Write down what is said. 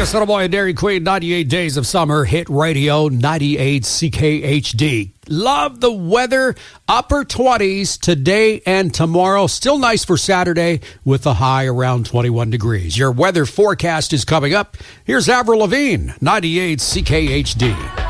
Yes, little boy and Dairy Queen, 98 Days of Summer, Hit Radio, 98 CKHD. Love the weather, upper 20s today and tomorrow. Still nice for Saturday with the high around 21 degrees. Your weather forecast is coming up. Here's Avril Lavigne, 98 CKHD.